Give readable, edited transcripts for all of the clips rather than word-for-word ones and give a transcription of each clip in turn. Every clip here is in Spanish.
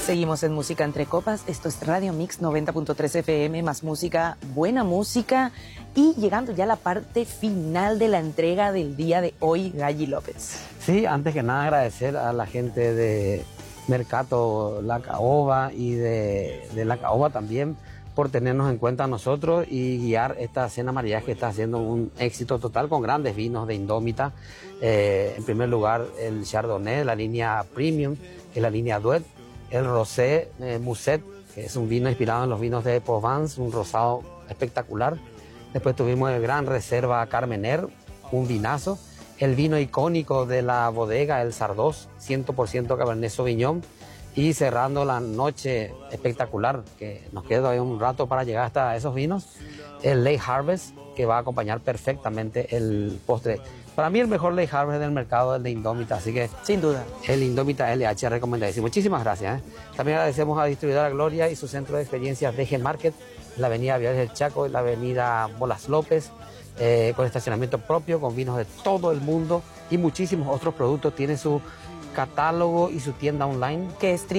Seguimos en Música Entre Copas. Esto es Radio Mix 90.3 FM, más música, buena música. Y llegando ya a la parte final de la entrega del día de hoy, Galli López. Sí, antes que nada agradecer a la gente de Mercato La Caoba y de La Caoba también por tenernos en cuenta a nosotros y guiar esta cena mariaje que está haciendo un éxito total con grandes vinos de Indómita. En primer lugar, el Chardonnay, la línea Premium, que es la línea Duet. El Rosé Musset, que es un vino inspirado en los vinos de Provence, un rosado espectacular. Después tuvimos el Gran Reserva Carmener, un vinazo. El vino icónico de la bodega, el Sardos, 100% Cabernet Sauvignon. Y cerrando la noche espectacular, que nos queda todavía un rato para llegar hasta esos vinos, el Late Harvest, que va a acompañar perfectamente el postre. Para mí el mejor Late Harvest del mercado es el de Indómita, así que sin duda el Indómita LH recomendadísimo. Muchísimas gracias. También agradecemos a Distribuidora Gloria y su centro de experiencias DG Market, en la avenida Viales del Chaco, en la avenida Bolas López, con estacionamiento propio, con vinos de todo el mundo y muchísimos otros productos. Tiene su catálogo y su tienda online, que es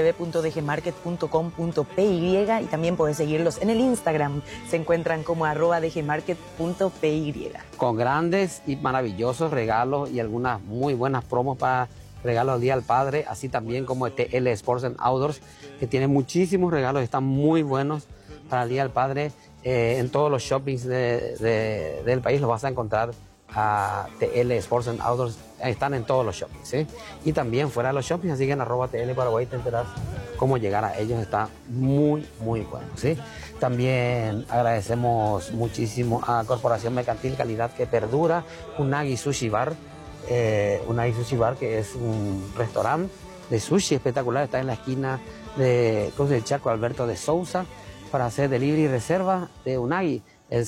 www.dgmarket.com.py, y también puedes seguirlos en el Instagram. Se encuentran como @dgmarket.py. Con grandes y maravillosos regalos y algunas muy buenas promos para regalos al Día del Padre, así también como TL Sports and Outdoors, que tiene muchísimos regalos, están muy buenos para el Día del Padre. En todos los shoppings del país los vas a encontrar a TL Sports and Outdoors, están en todos los shoppings, ¿sí? Y también fuera de los shoppings, así que en @TL Paraguay te enteras cómo llegar a ellos, está muy bueno, ¿sí? También agradecemos muchísimo a Corporación Mercantil Calidad que Perdura, Unagi Sushi Bar, Unagi Sushi Bar, que es un restaurante de sushi espectacular, está en la esquina de Cruz del Chaco, Alberto de Sousa, para hacer delivery y reserva de Unagi, el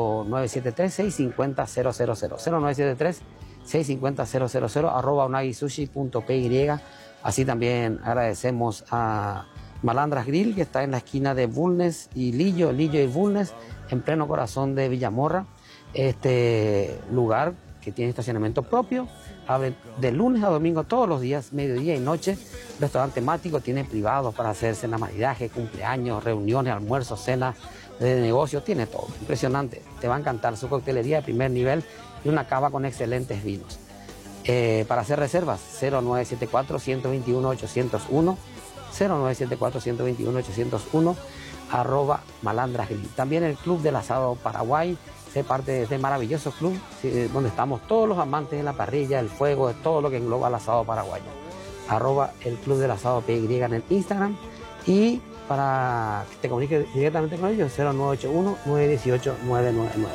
0973-650-000, 0973-650-000, @unagisushi.py. Así también agradecemos a Malandras Grill, que está en la esquina de Bulnes y Lillo y Bulnes, en pleno corazón de Villamorra. Este lugar que tiene estacionamiento propio, abre de lunes a domingo todos los días, mediodía y noche. Restaurante temático, tiene privados para hacer cena maridaje, cumpleaños, reuniones, almuerzos, cenas de negocio, tiene todo. Impresionante, te va a encantar su coctelería de primer nivel y una cava con excelentes vinos. Para hacer reservas, 0974-121-801, 0974-121-801, @malandrasgrill. También el Club del Asado Paraguay, sé parte de este maravilloso club, donde estamos todos los amantes de la parrilla, el fuego, de todo lo que engloba el asado paraguayo. @el Club del Asado PY en el Instagram. Y para que te comuniques directamente con ellos, 0981-918-999,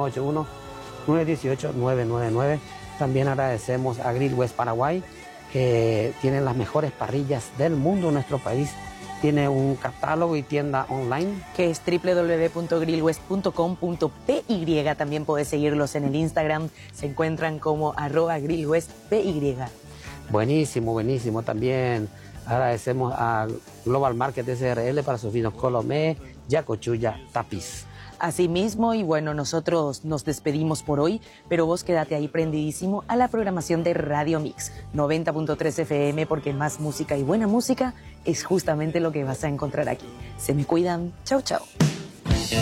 0981-918-999. También agradecemos a Grill West Paraguay, que tienen las mejores parrillas del mundo en nuestro país. Tiene un catálogo y tienda online, que es www.grillwest.com.py. También puedes seguirlos en el Instagram, se encuentran como @grillwestpy. Buenísimo. También agradecemos a Global Market SRL para sus vinos Colomé, Yacochuya, Tapiz. Asimismo, y bueno, nosotros nos despedimos por hoy, pero vos quédate ahí prendidísimo a la programación de Radio Mix 90.3 FM, porque más música y buena música es justamente lo que vas a encontrar aquí. Se me cuidan. Chau.